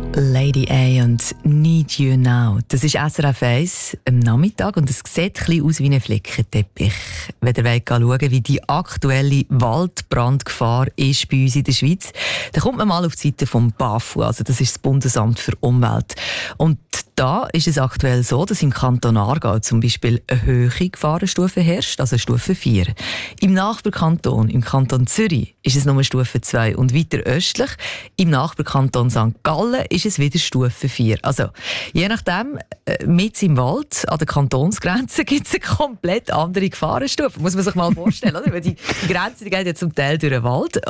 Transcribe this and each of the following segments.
Lady A und Need You Now. Das ist SRF 1 am Nachmittag und es sieht ein bisschen aus wie ein Flickenteppich. Wenn ihr wollt schauen, wie die aktuelle Waldbrandgefahr ist bei uns in der Schweiz, dann kommt man mal auf die Seite vom BAFU, also das ist das Bundesamt für Umwelt. Und da ist es aktuell so, dass im Kanton Aargau zum Beispiel eine hohe Gefahrenstufe herrscht, also Stufe 4. Im Nachbarkanton, im Kanton Zürich, ist es nur Stufe 2 und weiter östlich, im Nachbarkanton St. Gallen, ist es wieder Stufe 4. Also, je nachdem, mit im Wald, an der Kantonsgrenze, gibt es eine komplett andere Gefahrenstufe. Muss man sich mal vorstellen, oder? Weil die Grenze die geht ja zum Teil durch den Wald.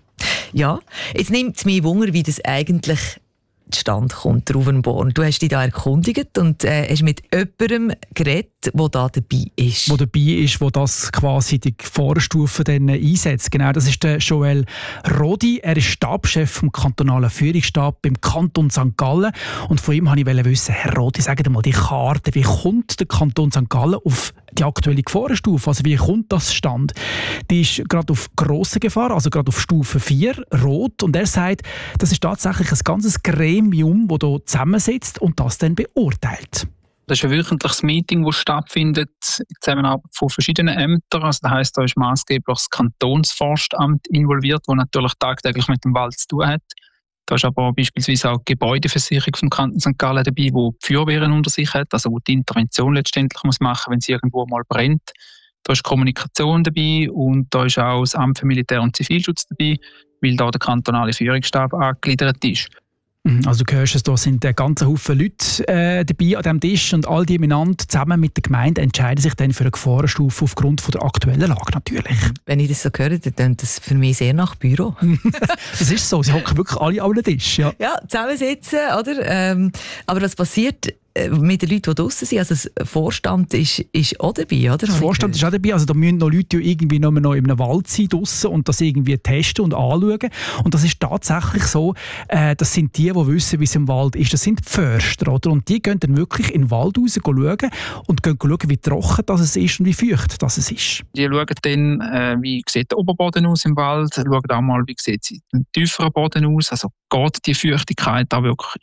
Ja, jetzt nimmt es mich Wunder, wie das eigentlich zustande kommt, der Ravensborn. Du hast dich da erkundigt und hast mit jemandem geredet, der da dabei ist. Der dabei ist, der das quasi die Gefahrenstufe dann einsetzt. Genau, das ist der Joel Rodi. Er ist Stabschef vom kantonalen Führungsstab beim Kanton St. Gallen. Und von ihm wollte ich wissen, Herr Rodi, sagen Sie mal die Karte, wie kommt der Kanton St. Gallen auf die aktuelle Gefahrenstufe? Also wie kommt das stand? Die ist gerade auf grosse Gefahr, also gerade auf Stufe 4, rot. Und er sagt, das ist tatsächlich ein ganzes Gremium, das hier zusammensitzt und das dann beurteilt. Das ist ein wöchentliches Meeting, das stattfindet in Zusammenarbeit von verschiedenen Ämtern. Also das heisst, da ist maßgeblich das Kantonsforstamt involviert, das natürlich tagtäglich mit dem Wald zu tun hat. Da ist aber beispielsweise auch die Gebäudeversicherung vom Kanton St. Gallen dabei, wo die Feuerwehren unter sich hat, also wo die Intervention letztendlich muss machen, wenn es irgendwo mal brennt. Da ist Kommunikation dabei und da ist auch das Amt für Militär- und Zivilschutz dabei, weil da der kantonale Führungsstab angegliedert ist. Also du hörst es, da sind ein ganzer Haufen Leute dabei an diesem Tisch und all die miteinander zusammen mit der Gemeinde entscheiden sich dann für eine Gefahrenstufe aufgrund von der aktuellen Lage natürlich. Wenn ich das so höre, dann klingt das für mich sehr nach Büro. Das ist so, sie hocken wirklich alle an den Tisch. Ja, zusammensitzen, oder? Aber was passiert mit den Leuten, die draussen sind? Also der Vorstand ist auch dabei, oder? Der Vorstand ist auch dabei. Also da müssen noch Leute irgendwie noch in einem Wald sein draussen und das irgendwie testen und anschauen. Und das ist tatsächlich so, das sind die wissen, wie es im Wald ist. Das sind die Förster, oder? Und die gehen dann wirklich in den Wald raus schauen und gehen schauen, wie trocken das ist und wie feucht das ist. Die schauen dann, wie sieht der Oberboden aus im Wald, schauen auch mal, wie sieht der tiefere Boden aus. Also geht die Feuchtigkeit da wirklich